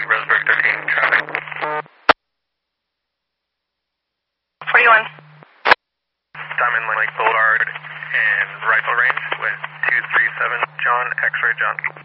Roseburg 13, traffic. 41. Diamond Lake Boulevard and rifle range with 237, John, X-ray John.